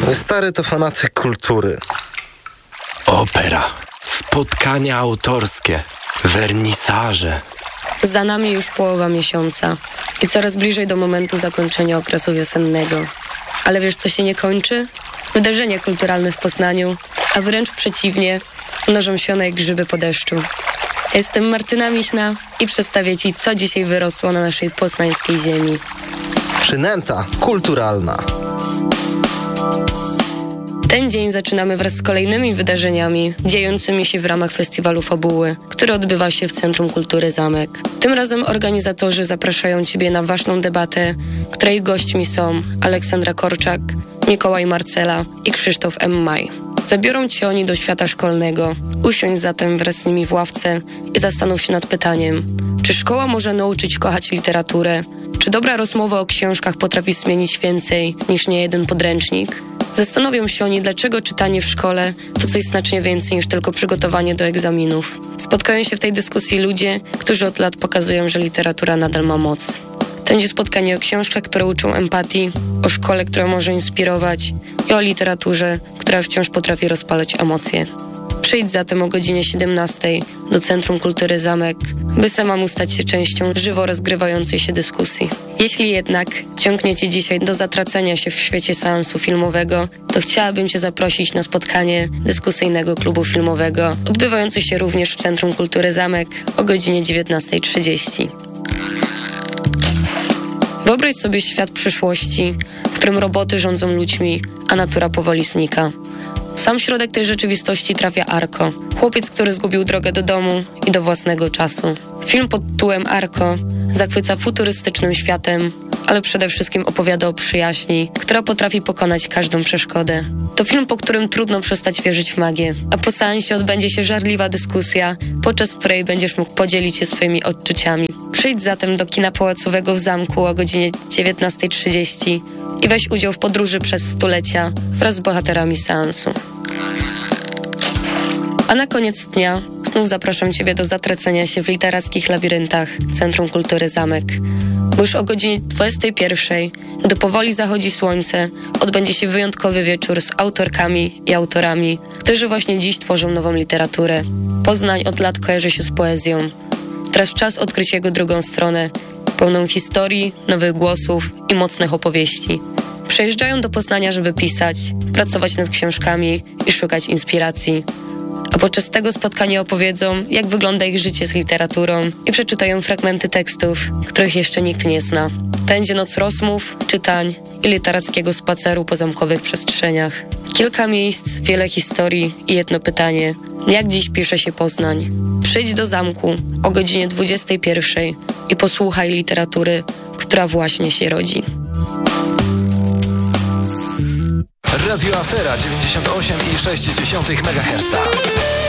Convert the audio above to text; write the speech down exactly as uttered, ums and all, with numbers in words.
Mój stary to fanatyk kultury. Opera, spotkania autorskie, wernisaże. Za nami już połowa miesiąca i coraz bliżej do momentu zakończenia okresu wiosennego. Ale wiesz, co się nie kończy? Wydarzenia kulturalne w Poznaniu, a wręcz przeciwnie, mnożą się one jak grzyby po deszczu. Jestem Martyna Michna i przedstawię Ci, co dzisiaj wyrosło na naszej poznańskiej ziemi. Przynęta kulturalna. Ten dzień zaczynamy wraz z kolejnymi wydarzeniami dziejącymi się w ramach Festiwalu Fabuły, który odbywa się w Centrum Kultury Zamek. Tym razem organizatorzy zapraszają Ciebie na ważną debatę, której gośćmi są Aleksandra Korczak, Mikołaj Marcela i Krzysztof M. Maj. Zabiorą Cię oni do świata szkolnego. Usiądź zatem wraz z nimi w ławce i zastanów się nad pytaniem, czy szkoła może nauczyć kochać literaturę? Czy dobra rozmowa o książkach potrafi zmienić więcej niż niejeden podręcznik? Zastanowią się oni, dlaczego czytanie w szkole to coś znacznie więcej niż tylko przygotowanie do egzaminów. Spotkają się w tej dyskusji ludzie, którzy od lat pokazują, że literatura nadal ma moc. To będzie spotkanie o książkach, które uczą empatii, o szkole, która może inspirować i o literaturze, która wciąż potrafi rozpalać emocje. Przyjdź zatem o godzinie siedemnastej do Centrum Kultury Zamek, by samemu stać się częścią żywo rozgrywającej się dyskusji. Jeśli jednak ciągnie Cię dzisiaj do zatracenia się w świecie seansu filmowego, to chciałabym Cię zaprosić na spotkanie dyskusyjnego klubu filmowego, odbywające się również w Centrum Kultury Zamek o godzinie dziewiętnasta trzydzieści. Wyobraź sobie świat przyszłości, w którym roboty rządzą ludźmi, a natura powoli znika. W sam środek tej rzeczywistości trafia Arko, chłopiec, który zgubił drogę do domu i do własnego czasu. Film pod tytułem Arko zachwyca futurystycznym światem, ale przede wszystkim opowiada o przyjaźni, która potrafi pokonać każdą przeszkodę. To film, po którym trudno przestać wierzyć w magię, a po seansie odbędzie się żarliwa dyskusja, podczas której będziesz mógł podzielić się swoimi odczuciami. Przyjdź zatem do kina pałacowego w Zamku o godzinie dziewiętnasta trzydzieści i weź udział w podróży przez stulecia wraz z bohaterami seansu. A na koniec dnia znów zapraszam Ciebie do zatracenia się w literackich labiryntach Centrum Kultury Zamek. Bo już o godzinie dwudziestej pierwszej, gdy powoli zachodzi słońce, odbędzie się wyjątkowy wieczór z autorkami i autorami, którzy właśnie dziś tworzą nową literaturę. Poznań od lat kojarzy się z poezją. Teraz czas odkryć jego drugą stronę, pełną historii, nowych głosów i mocnych opowieści. Przyjeżdżają do Poznania, żeby pisać, pracować nad książkami i szukać inspiracji. A podczas tego spotkania opowiedzą, jak wygląda ich życie z literaturą i przeczytają fragmenty tekstów, których jeszcze nikt nie zna. Będzie noc rozmów, czytań i literackiego spaceru po zamkowych przestrzeniach. Kilka miejsc, wiele historii i jedno pytanie. Jak dziś pisze się Poznań? Przyjdź do Zamku o godzinie dwudziestej pierwszej i posłuchaj literatury, która właśnie się rodzi. Radio Afera dziewięćdziesiąt osiem i sześć dziesiątych megaherca.